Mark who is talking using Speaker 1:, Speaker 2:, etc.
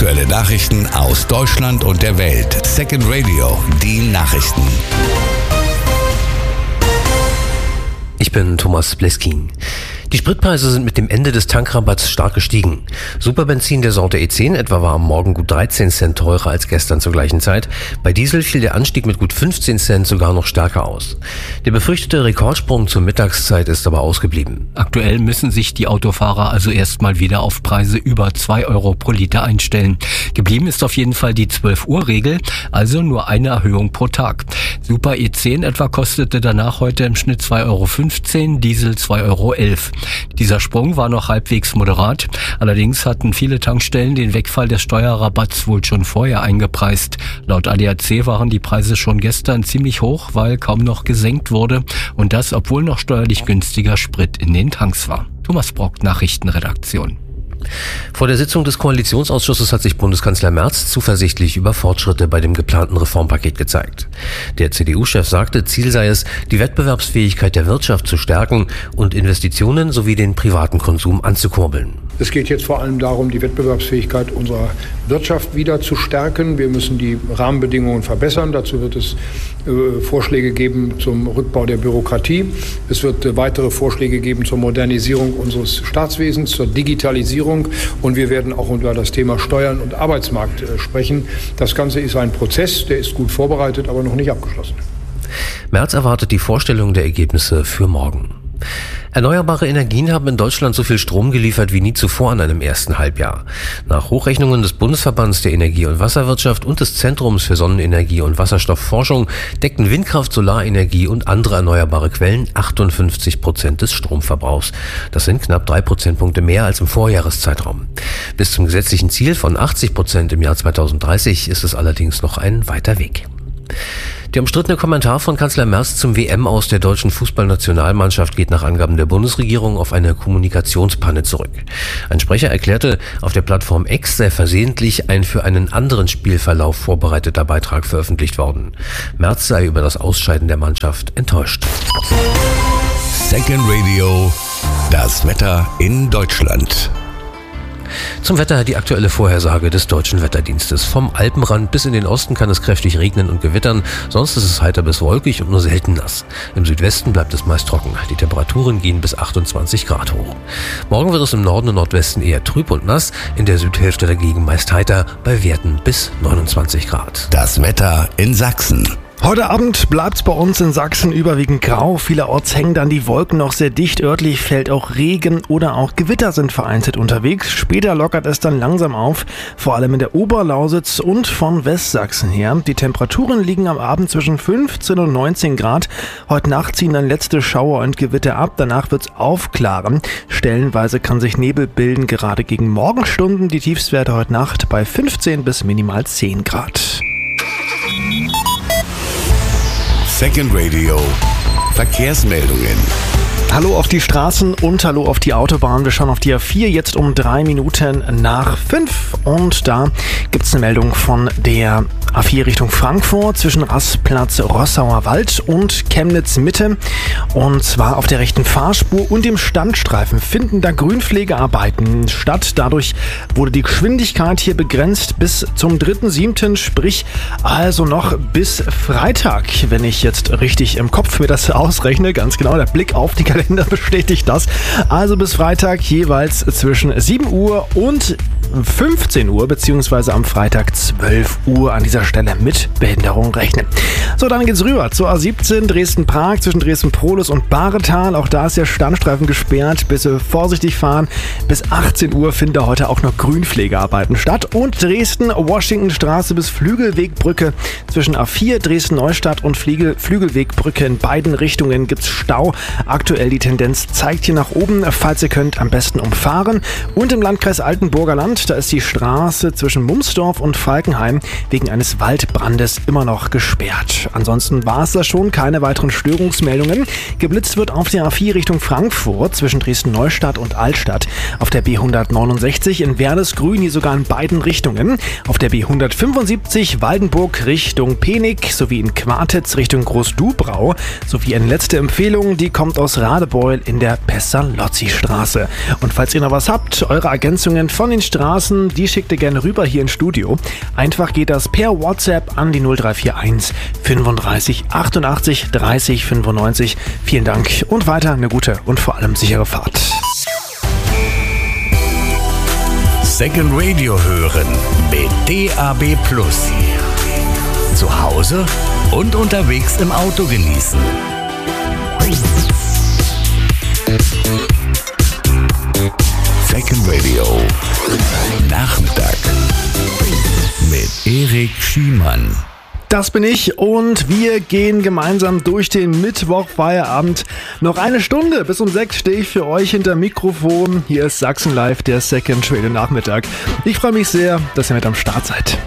Speaker 1: Aktuelle Nachrichten aus Deutschland und der Welt. Second Radio, die Nachrichten.
Speaker 2: Ich bin Thomas Bleskin. Die Spritpreise sind mit dem Ende des Tankrabatts stark gestiegen. Superbenzin der Sorte E10 etwa war am Morgen gut 13 Cent teurer als gestern zur gleichen Zeit. Bei Diesel fiel der Anstieg mit gut 15 Cent sogar noch stärker aus. Der befürchtete Rekordsprung zur Mittagszeit ist aber ausgeblieben.
Speaker 3: Aktuell müssen sich die Autofahrer also erstmal wieder auf Preise über 2 Euro pro Liter einstellen. Geblieben ist auf jeden Fall die 12-Uhr-Regel, also nur eine Erhöhung pro Tag. Super E10 etwa kostete danach heute im Schnitt 2,15 Euro, Diesel 2,11 Euro. Dieser Sprung war noch halbwegs moderat. Allerdings hatten viele Tankstellen den Wegfall des Steuerrabatts wohl schon vorher eingepreist. Laut ADAC waren die Preise schon gestern ziemlich hoch, weil kaum noch gesenkt wurde. Und das, obwohl noch steuerlich günstiger Sprit in den Tanks war. Thomas Brock, Nachrichtenredaktion.
Speaker 2: Vor der Sitzung des Koalitionsausschusses hat sich Bundeskanzler Merz zuversichtlich über Fortschritte bei dem geplanten Reformpaket gezeigt. Der CDU-Chef sagte, Ziel sei es, die Wettbewerbsfähigkeit der Wirtschaft zu stärken und Investitionen sowie den privaten Konsum anzukurbeln.
Speaker 4: Es geht jetzt vor allem darum, die Wettbewerbsfähigkeit unserer Wirtschaft wieder zu stärken. Wir müssen die Rahmenbedingungen verbessern. Dazu wird es Vorschläge geben zum Rückbau der Bürokratie. Es wird weitere Vorschläge geben zur Modernisierung unseres Staatswesens, zur Digitalisierung. Und wir werden auch über das Thema Steuern und Arbeitsmarkt sprechen. Das Ganze ist ein Prozess, der ist gut vorbereitet, aber noch nicht abgeschlossen.
Speaker 2: Merz erwartet die Vorstellung der Ergebnisse für morgen. Erneuerbare Energien haben in Deutschland so viel Strom geliefert wie nie zuvor in einem ersten Halbjahr. Nach Hochrechnungen des Bundesverbands der Energie- und Wasserwirtschaft und des Zentrums für Sonnenenergie und Wasserstoffforschung deckten Windkraft, Solarenergie und andere erneuerbare Quellen 58% des Stromverbrauchs. Das sind knapp 3 Prozentpunkte mehr als im Vorjahreszeitraum. Bis zum gesetzlichen Ziel von 80% im Jahr 2030 ist es allerdings noch ein weiter Weg. Der umstrittene Kommentar von Kanzler Merz zum WM-Aus der deutschen Fußballnationalmannschaft geht nach Angaben der Bundesregierung auf eine Kommunikationspanne zurück. Ein Sprecher erklärte, auf der Plattform X sei versehentlich ein für einen anderen Spielverlauf vorbereiteter Beitrag veröffentlicht worden. Merz sei über das Ausscheiden der Mannschaft enttäuscht.
Speaker 1: Second Radio, das Wetter in Deutschland.
Speaker 2: Zum Wetter die aktuelle Vorhersage des Deutschen Wetterdienstes. Vom Alpenrand bis in den Osten kann es kräftig regnen und gewittern, sonst ist es heiter bis wolkig und nur selten nass. Im Südwesten bleibt es meist trocken. Die Temperaturen gehen bis 28 Grad hoch. Morgen wird es im Norden und Nordwesten eher trüb und nass, in der Südhälfte dagegen meist heiter, bei Werten bis 29 Grad.
Speaker 1: Das Wetter in Sachsen.
Speaker 5: Heute Abend bleibt's bei uns in Sachsen überwiegend grau. Vielerorts hängen dann die Wolken noch sehr dicht. Örtlich fällt auch Regen oder auch Gewitter sind vereinzelt unterwegs. Später lockert es dann langsam auf, vor allem in der Oberlausitz und von Westsachsen her. Die Temperaturen liegen am Abend zwischen 15 und 19 Grad. Heute Nacht ziehen dann letzte Schauer und Gewitter ab. Danach wird's aufklaren. Stellenweise kann sich Nebel bilden, gerade gegen Morgenstunden. Die Tiefstwerte heute Nacht bei 15 bis minimal 10 Grad.
Speaker 1: Second Radio, Verkehrsmeldungen.
Speaker 5: Hallo auf die Straßen und hallo auf die Autobahn. Wir schauen auf die A4 jetzt um 3 Minuten nach 5. Und da gibt es eine Meldung von der A4 Richtung Frankfurt zwischen Rastplatz Rossauer Wald und Chemnitz Mitte. Und zwar auf der rechten Fahrspur und dem Standstreifen finden da Grünpflegearbeiten statt. Dadurch wurde die Geschwindigkeit hier begrenzt bis zum 3.7., sprich also noch bis Freitag, wenn ich jetzt richtig im Kopf mir das ausrechne. Ganz genau, der Blick auf die Kalender bestätigt das. Also bis Freitag jeweils zwischen 7 Uhr und 15 Uhr beziehungsweise am Freitag 12 Uhr an dieser Stelle mit Behinderung rechnen. So, dann geht's rüber zur A17 Dresden-Prag zwischen Dresden-Prohlis und Bahretal. Auch da ist der Standstreifen gesperrt. Bitte vorsichtig fahren. Bis 18 Uhr finden heute auch noch Grünpflegearbeiten statt. Und Dresden-Washington-Straße bis Flügelwegbrücke zwischen A4 Dresden-Neustadt und Flügelwegbrücke in beiden Richtungen gibt's Stau. Aktuell die Tendenz zeigt hier nach oben. Falls ihr könnt, am besten umfahren. Und im Landkreis Altenburger Land, da ist die Straße zwischen Mumsdorf und Falkenheim wegen eines Waldbrandes immer noch gesperrt. Ansonsten war es das schon, keine weiteren Störungsmeldungen. Geblitzt wird auf der A4 Richtung Frankfurt zwischen Dresden-Neustadt und Altstadt. Auf der B169 in Wernesgrün, hier sogar in beiden Richtungen. Auf der B175 Waldenburg Richtung Penig sowie in Quartitz Richtung Großdubrau. Sowie eine letzte Empfehlung, die kommt aus Radebeul in der Pestalozzi-Straße. Und falls ihr noch was habt, eure Ergänzungen von den Straßen Straßen, die schickt ihr gerne rüber hier ins Studio. Einfach geht das per WhatsApp an die 0341 35 88 30 95. Vielen Dank und weiter eine gute und vor allem sichere Fahrt.
Speaker 1: Second Radio hören mit DAB+. Zu Hause und unterwegs im Auto genießen. Second Radio Nachmittag mit Erik Schiemann.
Speaker 5: Das bin ich und wir gehen gemeinsam durch den Mittwochfeierabend. Noch eine Stunde, bis um 6 stehe ich für euch hinter Mikrofon. Hier ist Sachsen Live, der Second Radio Nachmittag. Ich freue mich sehr, dass ihr mit am Start seid.